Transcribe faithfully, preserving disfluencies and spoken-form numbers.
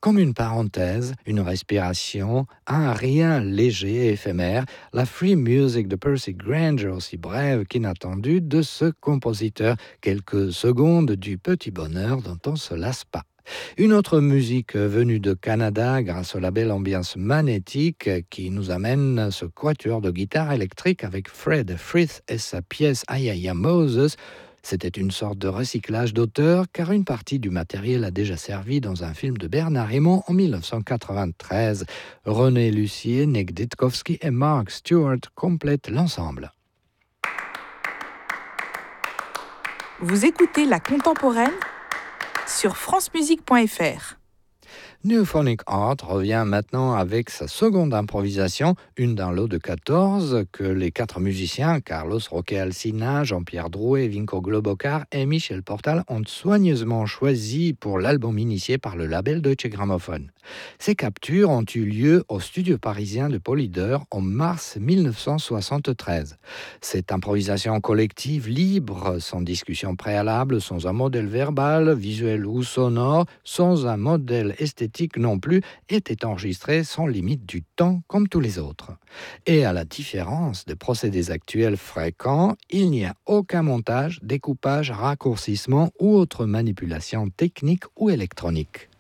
Comme une parenthèse, une respiration, un rien léger et éphémère, la free music de Percy Grainger, aussi brève qu'inattendue, de ce compositeur, quelques secondes du petit bonheur dont on ne se lasse pas. Une autre musique venue de Canada grâce au label Ambiance Magnétique qui nous amène ce quatuor de guitare électrique avec Fred Frith et sa pièce I Am Moses. C'était une sorte de recyclage d'auteur car une partie du matériel a déjà servi dans un film de Bernard Raymond en dix-neuf cent quatre-vingt-treize. René Lucier, Nick Ditkovsky et Mark Stewart complètent l'ensemble. Vous écoutez La Contemporaine sur france musique point f r. Newphonic Art revient maintenant avec sa seconde improvisation, une d'un lot de quatorze, que les quatre musiciens, Carlos Roque Alsina, Jean-Pierre Drouet, Vinko Globocar et Michel Portal, ont soigneusement choisi pour l'album initié par le label Deutsche Grammophon. Ces captures ont eu lieu au studio parisien de Polyder en mars dix-neuf cent soixante-treize. Cette improvisation collective, libre, sans discussion préalable, sans un modèle verbal, visuel ou sonore, sans un modèle esthétique non plus, était enregistré sans limite du temps comme tous les autres. Et à la différence des procédés actuels fréquents, il n'y a aucun montage, découpage, raccourcissement ou autre manipulation technique ou électronique.